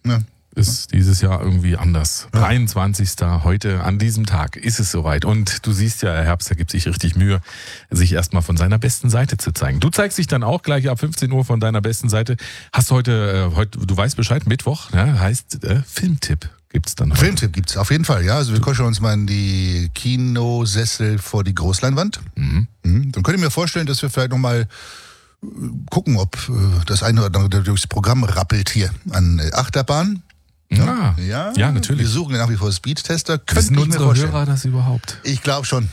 Ja. Ist dieses Jahr irgendwie anders. 23. heute an diesem Tag ist es soweit. Und du siehst ja, Herr Herbst, der gibt sich richtig Mühe, sich erstmal von seiner besten Seite zu zeigen. Du zeigst dich dann auch gleich ab 15 Uhr von deiner besten Seite. Hast heute, du weißt Bescheid, Mittwoch, ja, heißt Filmtipp. Gibt's dann heute. Filmtipp gibt's auf jeden Fall, ja. Also wir kuscheln uns mal in die Kinosessel vor die Großleinwand. Dann könnt ihr mir vorstellen, dass wir vielleicht nochmal gucken, ob das eine oder andere durchs Programm rappelt hier an Achterbahn. Ja, natürlich. Wir suchen ja nach wie vor Speedtester. Wissen unsere Hörer das überhaupt? Ich glaube schon.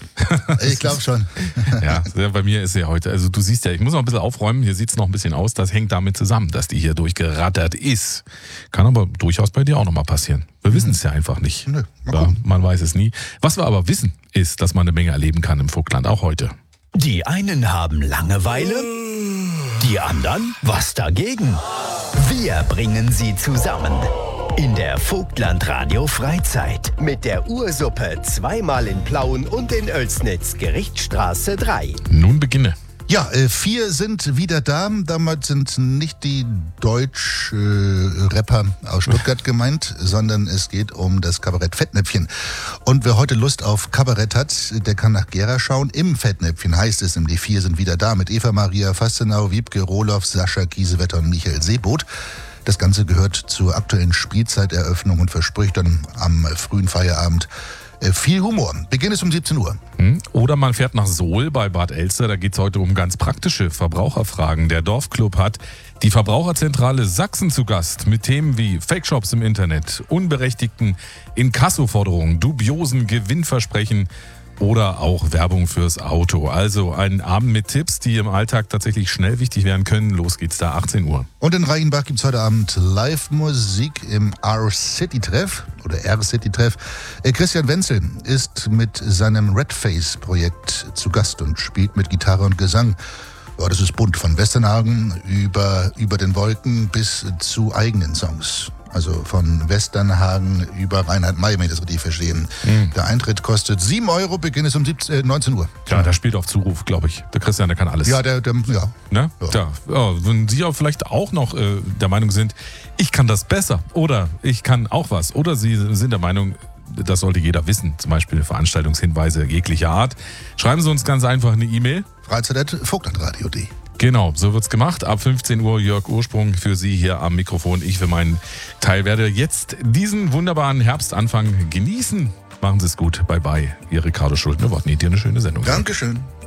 Ja, bei mir ist ja heute, also du siehst ja, ich muss noch ein bisschen aufräumen, hier sieht es noch ein bisschen aus, das hängt damit zusammen, dass die hier durchgerattert ist. Kann aber durchaus bei dir auch nochmal passieren. Wir wissen es ja einfach nicht. Nö, man weiß es nie. Was wir aber wissen, ist, dass man eine Menge erleben kann im Vogtland, auch heute. Die einen haben Langeweile, die anderen was dagegen. Wir bringen sie zusammen. In der Vogtland Radio Freizeit mit der Ursuppe zweimal in Plauen und in Oelsnitz, Gerichtsstraße 3. Nun beginne. Ja, 4 sind wieder da. Damals sind nicht die Deutsch-Rapper aus Stuttgart gemeint, sondern es geht um das Kabarett Fettnäpfchen. Und wer heute Lust auf Kabarett hat, der kann nach Gera schauen. Im Fettnäpfchen heißt es nämlich, 4 sind wieder da mit Eva Maria Fastenau, Wiebke Rohloff, Sascha Kiesewetter und Michael Seeboth. Das Ganze gehört zur aktuellen Spielzeiteröffnung und verspricht dann am frühen Feierabend viel Humor. Beginn ist um 17 Uhr. Oder man fährt nach Sohl bei Bad Elster. Da geht es heute um ganz praktische Verbraucherfragen. Der Dorfclub hat die Verbraucherzentrale Sachsen zu Gast mit Themen wie Fake-Shops im Internet, unberechtigten Inkasso-Forderungen, dubiosen Gewinnversprechen oder auch Werbung fürs Auto. Also ein Abend mit Tipps, die im Alltag tatsächlich schnell wichtig werden können. Los geht's da, 18 Uhr. Und in Reichenbach gibt's heute Abend Live-Musik im R-City-Treff oder R-City-Treff. Christian Wenzel ist mit seinem Redface-Projekt zu Gast und spielt mit Gitarre und Gesang. Ja, das ist bunt, von Westernhagen über den Wolken bis zu eigenen Songs. Also von Westernhagen über Reinhard May, wenn ich das richtig verstehe. Der Eintritt kostet 7 €, Beginn ist um 19 Uhr. Ja, der spielt auf Zuruf, glaube ich. Der Christian, der kann alles. Ja, Ne? Ja. Wenn Sie auch vielleicht auch noch der Meinung sind, ich kann das besser oder ich kann auch was. Oder Sie sind der Meinung, das sollte jeder wissen, zum Beispiel Veranstaltungshinweise jeglicher Art. Schreiben Sie uns ganz einfach eine E-Mail. Freizeit@vogtlandradio.de. Genau, so wird's gemacht. Ab 15 Uhr Jörg Ursprung für Sie hier am Mikrofon. Ich für meinen Teil werde jetzt diesen wunderbaren Herbstanfang genießen. Machen Sie es gut. Bye bye. Ihr Ricardo Schuldner-Wodny. Dir eine schöne Sendung. Dankeschön.